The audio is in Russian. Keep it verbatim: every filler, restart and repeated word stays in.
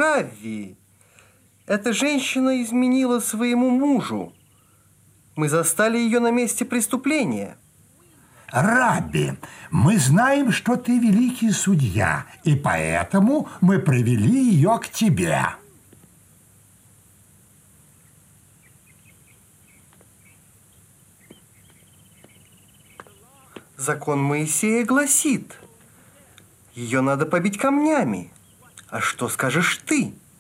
Равви, эта женщина изменила своему мужу. Мы застали ее на месте преступления. Рабби, мы знаем, что ты великий судья, и поэтому мы привели ее к тебе. Закон Моисея гласит, ее надо побить камнями. А что скажешь ты?